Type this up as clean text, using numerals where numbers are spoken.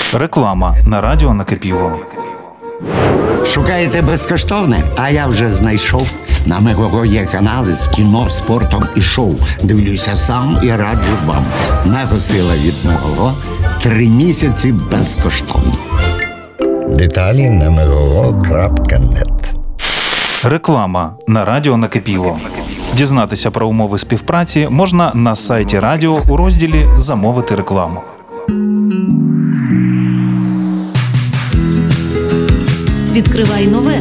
Реклама на радіо Накипіло. Шукаєте безкоштовне? А я вже знайшов. На Мегого є канали з кіно, спортом і шоу. Дивлюся сам і раджу вам. Мегосила від Мегого 3 місяці безкоштовно. Деталі на megogo.net. Реклама на радіо Накипіло. Дізнатися про умови співпраці можна на сайті радіо у розділі «Замовити рекламу». Відкривай нове